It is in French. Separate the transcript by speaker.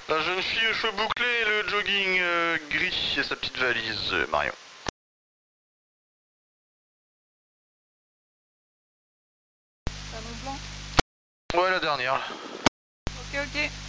Speaker 1: La jeune fille aux cheveux bouclés et le jogging gris et sa petite valise, Marion.
Speaker 2: Salon blanc.
Speaker 1: Ouais, la dernière.
Speaker 2: Ok, ok.